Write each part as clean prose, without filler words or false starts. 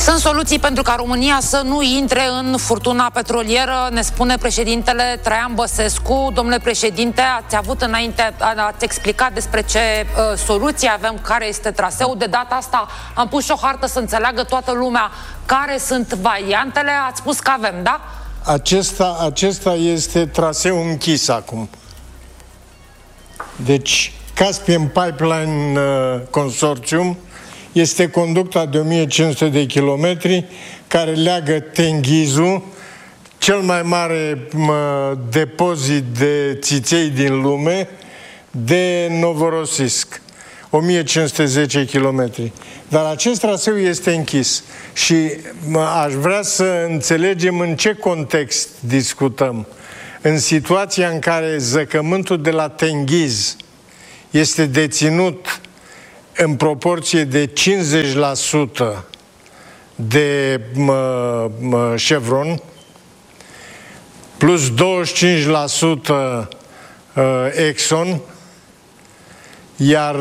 Sunt soluții pentru ca România să nu intre în furtuna petrolieră, ne spune președintele Traian Băsescu. Domnule președinte, ați avut înainte, ați explicat despre ce soluții avem, care este traseul. De data asta am pus și o hartă să înțeleagă toată lumea care sunt variantele. Ați spus că avem, da? Acesta este traseul închis acum. Deci, Caspian Pipeline Consortium este conducta de 1500 de kilometri care leagă Tenghizul, cel mai mare depozit de țiței din lume, de Novorossiysk. 1510 kilometri. Dar acest traseu este închis. Și aș vrea să înțelegem în ce context discutăm. În situația în care zăcământul de la Tenghiz este deținut în proporție de 50% de Chevron, plus 25% Exxon, iar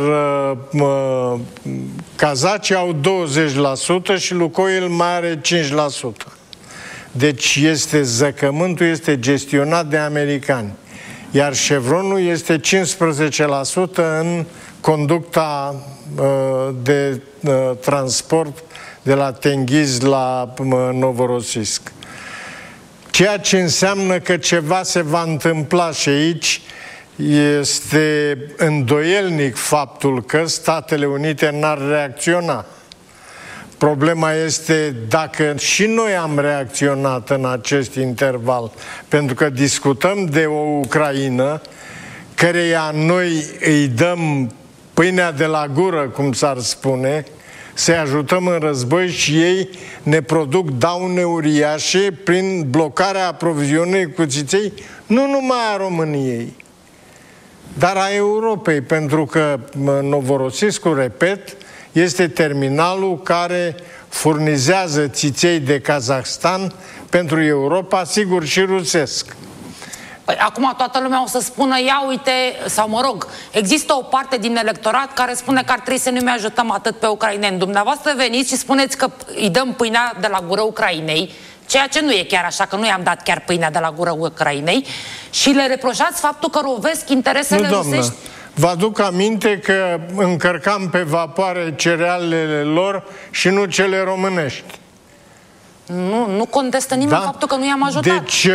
kazacii au 20% și Lukoil mai are 5%. Deci zăcământul este gestionat de americani. Iar Chevronul este 15% în conducta de transport de la Tenghiz la Novorossiysk. Ceea ce înseamnă că ceva se va întâmpla și aici. Este îndoielnic faptul că Statele Unite n-ar reacționa. Problema este dacă și noi am reacționat în acest interval, pentru că discutăm de o Ucraina căreia noi îi dăm pâinea de la gură, cum s-ar spune, să-i ajutăm în război și ei ne produc daune uriașe prin blocarea aprovizionării cu țiței, nu numai a României, dar a Europei, pentru că Novorossiyskul, repet, este terminalul care furnizează țiței de Kazahstan pentru Europa, sigur și rusesc. Păi, acum toată lumea o să spună, ia uite, sau mă rog, există o parte din electorat care spune că ar trebui să nu mai ajutăm atât pe ucraineni. Dumneavoastră veniți și spuneți că îi dăm pâinea de la gură Ucrainei, ceea ce nu e chiar așa, că nu i-am dat chiar pâinea de la gură Ucrainei, și le reproșați faptul că rovesc interesele rusești. Vă aduc aminte că încărcam pe vapoare cerealele lor și nu cele românești. Nu contestă nimeni faptul că nu i-am ajutat. Deci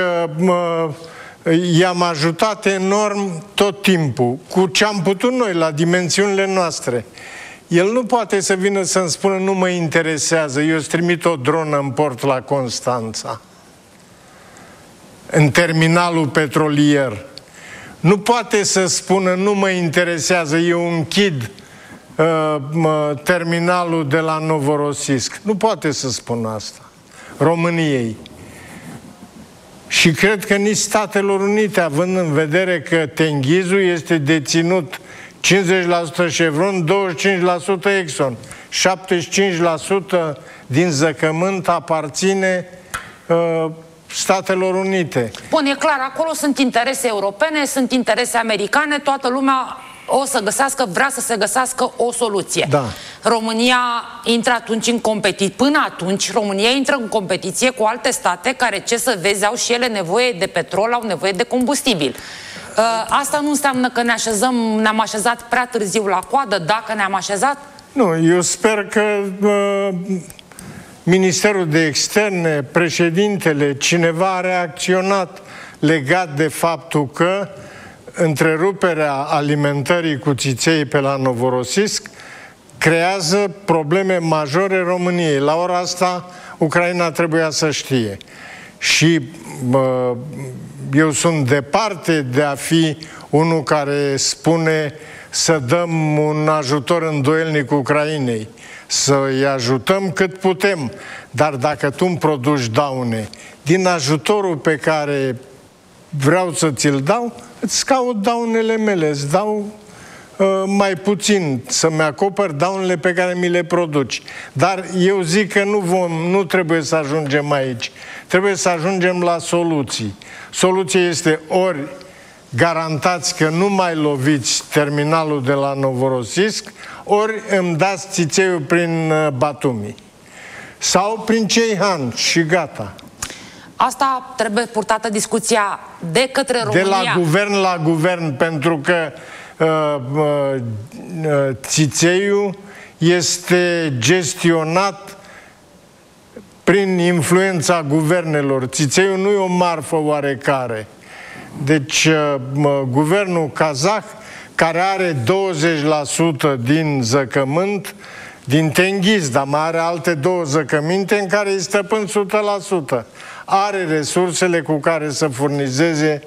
i-am ajutat enorm tot timpul, cu ce am putut noi, la dimensiunile noastre. El nu poate să vină să-mi spună nu mă interesează, eu îți trimit o dronă în port la Constanța, în terminalul petrolier. Nu poate să spună nu mă interesează, eu închid terminalul de la Novorossiysk. Nu poate să spună asta României. Și cred că nici Statelor Unite, având în vedere că Tenghizul este deținut 50% Chevron, 25% Exxon. 75% din zăcământ aparține Statelor Unite. Bun, e clar, acolo sunt interese europene, sunt interese americane, toată lumea o să găsească, vrea să se găsească o soluție. Da. România intră atunci în competiție, până atunci România intră în competiție cu alte state care, ce să vezi, au și ele nevoie de petrol, au nevoie de combustibil. Asta nu înseamnă că ne-am așezat prea târziu la coadă, dacă ne-am așezat? Nu, eu sper că Ministerul de Externe, președintele, cineva a reacționat legat de faptul că întreruperea alimentării cu țiței pe la Novorossiysk creează probleme majore României. La ora asta, Ucraina trebuia să știe. Și eu sunt departe de a fi unul care spune să dăm un ajutor îndoielnic Ucrainei, să-i ajutăm cât putem. Dar dacă tu îmi produci daune, din ajutorul pe care vreau să ți-l dau, îți caut daunele mele, îți dau mai puțin, să-mi acopăr daunele pe care mi le produci. Dar eu zic că nu trebuie să ajungem aici. Trebuie să ajungem la soluții. Soluția este ori garantați că nu mai loviți terminalul de la Novorossiysk, ori îmi dați țițeiul prin Batumi. sau prin Ceihan și gata. Asta trebuie purtată discuția de către România. De la guvern la guvern, pentru că țițeiul este gestionat prin influența guvernelor. Țițeiul nu e o marfă oarecare. Deci, guvernul kazah, care are 20% din zăcământ, din Tenghiz, dar mai are alte 2 zăcăminte în care îi stăpân 100%. Are resursele cu care să furnizeze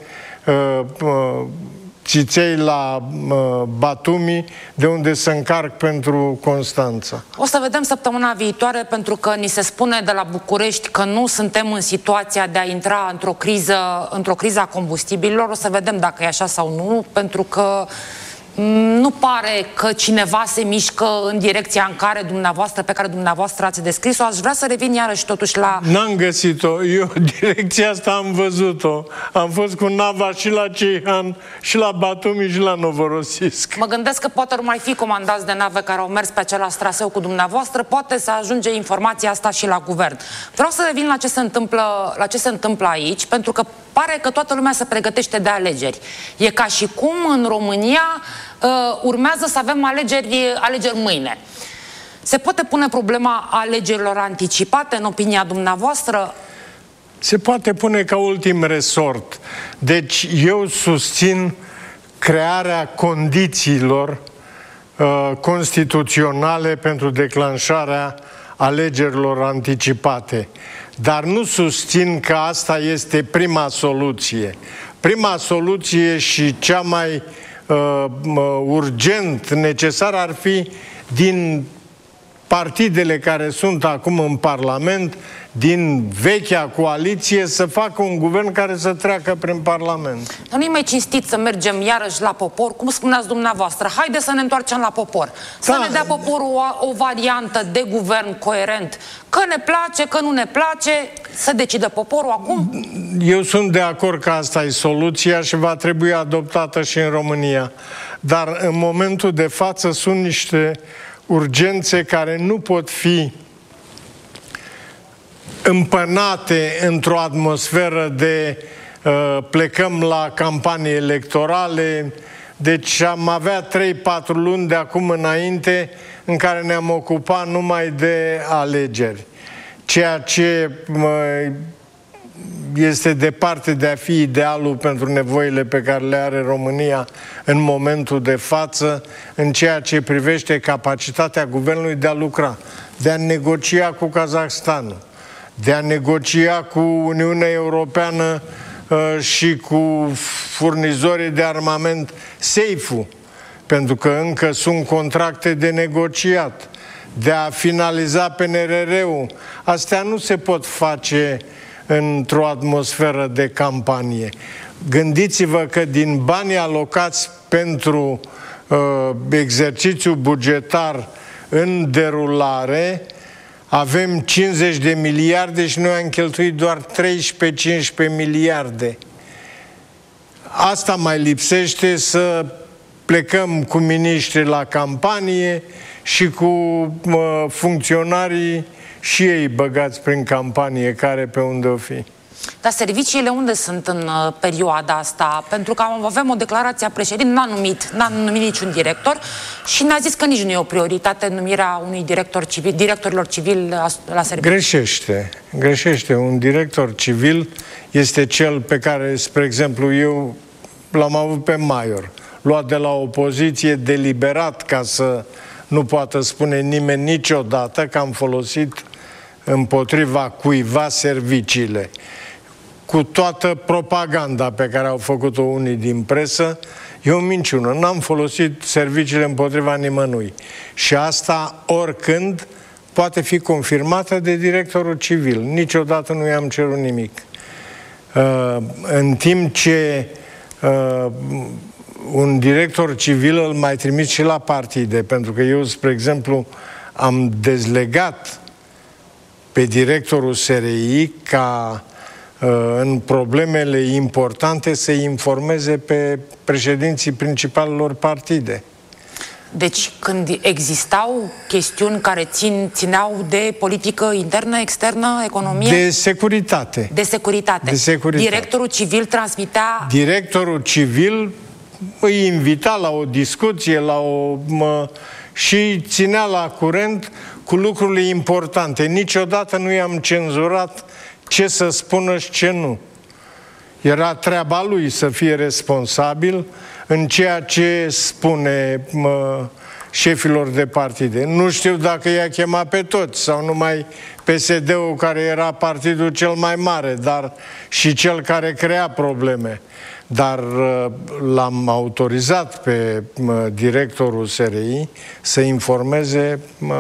țiței la Batumi, de unde se încarc pentru Constanța. O să vedem săptămâna viitoare, pentru că ni se spune de la București că nu suntem în situația de a intra într-o criză a combustibililor. O să vedem dacă e așa sau nu, pentru că nu pare că cineva se mișcă în direcția pe care dumneavoastră ați descris-o. Aș vrea să revin iarăși totuși la... N-am găsit-o. Eu direcția asta am văzut-o. Am fost cu nava și la Ceihan, și la Batumi, și la Novorossiysk. Mă gândesc că poate ar mai fi comandați de nave care au mers pe același traseu cu dumneavoastră. Poate să ajunge informația asta și la guvern. Vreau să revin la ce se întâmplă aici, pentru că pare că toată lumea se pregătește de alegeri. E ca și cum în România urmează să avem alegeri mâine. Se poate pune problema alegerilor anticipate, în opinia dumneavoastră? Se poate pune ca ultim resort. Deci eu susțin crearea condițiilor constituționale pentru declanșarea alegerilor anticipate. Dar nu susțin că asta este prima soluție. Prima soluție și cea mai urgent necesar ar fi din partidele care sunt acum în Parlament, din vechea coaliție, să facă un guvern care să treacă prin Parlament. Dar nu-i mai cinstit să mergem iarăși la popor? Cum spuneați dumneavoastră, haide să ne întoarcem la popor. Să ne dea poporul o variantă de guvern coerent. Că ne place, că nu ne place, să decide poporul acum? Eu sunt de acord că asta e soluția și va trebui adoptată și în România. Dar în momentul de față sunt niște urgențe care nu pot fi împănate într-o atmosferă de plecăm la campanii electorale. Deci am avea 3-4 luni de acum înainte în care ne-am ocupat numai de alegeri. Ceea ce este departe de a fi idealul pentru nevoile pe care le are România în momentul de față, în ceea ce privește capacitatea guvernului de a lucra, de a negocia cu Kazahstanul, de a negocia cu Uniunea Europeană și cu furnizorii de armament SAFE-ul, pentru că încă sunt contracte de negociat, de a finaliza PNRR-ul. Astea nu se pot face într-o atmosferă de campanie. Gândiți-vă că din banii alocați pentru exercițiul bugetar în derulare avem 50 de miliarde și noi am cheltuit doar 13-15 miliarde. Asta mai lipsește, să plecăm cu miniștri la campanie și cu funcționarii și ei băgați prin campanie, care pe unde o fi. Dar serviciile unde sunt în perioada asta? Pentru că avem o declarație a președintelui, n-a numit niciun director și ne-a zis că nici nu e o prioritate numirea unui directorilor civili la serviciu. Greșește. Un director civil este cel pe care, spre exemplu, eu l-am avut pe Maior, luat de la opoziție, deliberat, ca să nu poată spune nimeni niciodată că am folosit împotriva cuiva serviciile. Cu toată propaganda pe care au făcut-o unii din presă, e o minciună. N-am folosit serviciile împotriva nimănui. Și asta, oricând, poate fi confirmată de directorul civil. Niciodată nu i-am cerut nimic. În timp ce un director civil îl mai trimit și la partide, pentru că eu, spre exemplu, am dezlegat pe directorul SRI ca în problemele importante să informeze pe președinții principalelor partide. Deci când existau chestiuni care țineau de politică internă, externă, economie? De securitate. De securitate. De securitate. Directorul civil transmitea... Directorul civil îi invita la o discuție, și ținea la curent cu lucrurile importante. Niciodată nu i-am cenzurat ce să spună și ce nu. Era treaba lui să fie responsabil în ceea ce spune șefilor de partide. Nu știu dacă i-a chemat pe toți sau numai PSD-ul, care era partidul cel mai mare, dar și cel care crea probleme. Dar l-am autorizat pe directorul SRI să informeze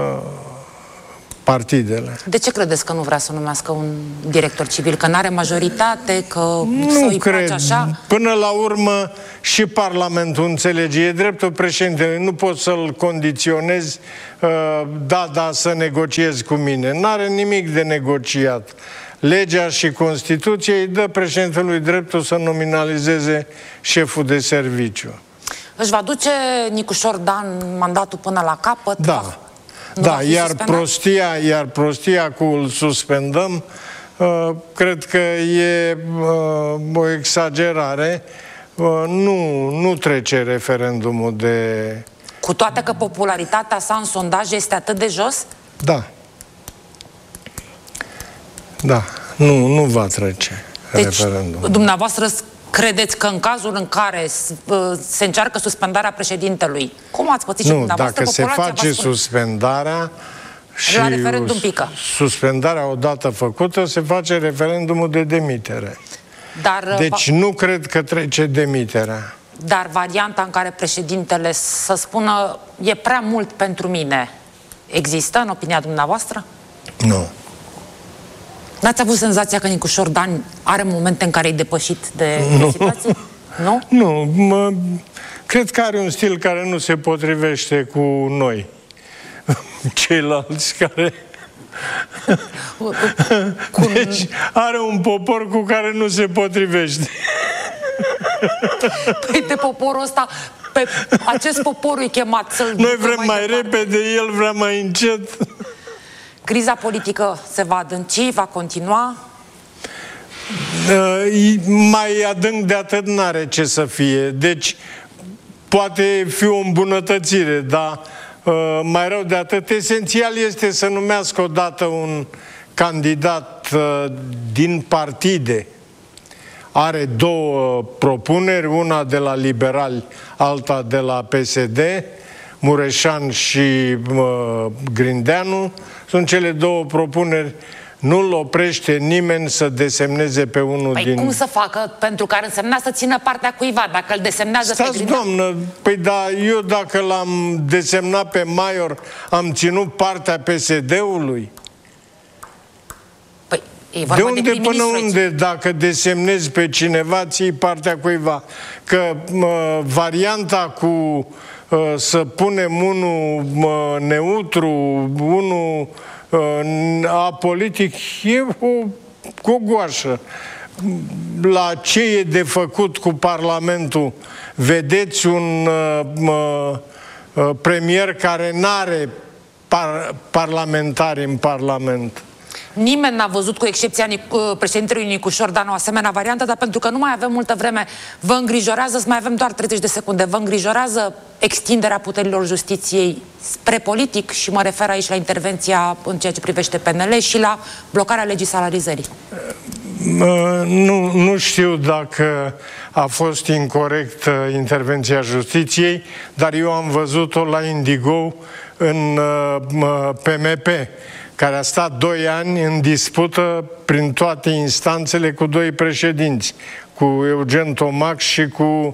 partidele. De ce credeți că nu vrea să numească un director civil? Că n-are majoritate? Că nu cred. Așa? Până la urmă și Parlamentul înțelege. E dreptul președintelui. Nu poți să-l condiționezi să negociezi cu mine. N-are nimic de negociat. Legea și Constituția îi dă președintelui dreptul să nominalizeze șeful de serviciu. Își va duce Nicușor Dan mandatul până la capăt? Da. Iar prostia cu îl suspendăm, cred că e o exagerare. Nu trece referendumul de... Cu toate că popularitatea sa în sondaj este atât de jos? Da. Da. Nu va trece referendumul. Dumneavoastră credeți că în cazul în care se încearcă suspendarea președintelui, cum ați pățit și dumneavoastră? Dacă se face suspendarea și la referendum pică. Suspendarea odată făcută, se face referendumul de demitere. Deci nu cred că trece demiterea. Dar varianta în care președintele să spună e prea mult pentru mine, există în opinia dumneavoastră? Nu. N-ați avut senzația că Nicușor Dan are momente în care e depășit de situații? Nu? Nu. Cred că are un stil care nu se potrivește cu noi. Ceilalți care... Deci are un popor cu care nu se potrivește. Păi de poporul ăsta, pe acest popor e chemat să-l... Noi vrem mai repede, el vrea mai încet. Criza politică se va adânci, va continua? Mai adânc de atât n-are ce să fie. Deci poate fi o îmbunătățire, dar mai rău de atât. Esențial este să numească odată un candidat din partide. Are două propuneri, una de la Liberali, alta de la PSD, Mureșan și Grindeanu. Sunt cele două propuneri. Nu-l oprește nimeni să desemneze pe unul din... Cum să facă? Pentru că ar însemna să țină partea cuiva, dacă îl desemnează pe Grindeanu. Doamnă, eu dacă l-am desemnat pe Maior, am ținut partea PSD-ului? De unde până unde, dacă desemnezi pe cineva, ții partea cuiva? Că varianta cu să punem unul neutru, unul apolitic, e o gogoașă. La ce e de făcut cu Parlamentul? Vedeți un premier care n-are parlamentari în Parlament. Nimeni n-a văzut, cu excepția președintelui Nicușor Dan, o asemenea variantă, dar pentru că nu mai avem multă vreme, vă îngrijorează, mai avem doar 30 de secunde, vă îngrijorează extinderea puterilor justiției spre politic, și mă refer aici la intervenția în ceea ce privește PNL și la blocarea legii salarizării? Nu știu dacă a fost incorrectă intervenția justiției, dar eu am văzut-o la Indigo în PMP, care a stat 2 ani în dispută prin toate instanțele cu 2 președinți, cu Eugen Tomac și cu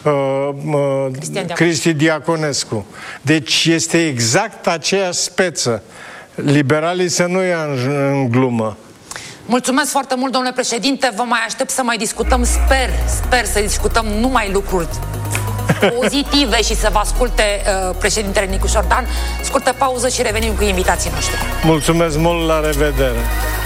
Cristi Diaconescu. Deci este exact aceeași speță. Liberalii să nu ia în glumă. Mulțumesc foarte mult, domnule președinte. Vă mai aștept să mai discutăm. Sper să discutăm numai lucruri pozitive și să vă asculte președintele Nicușor Dan. Scurtă pauză și revenim cu invitații noștri. Mulțumesc mult, la revedere!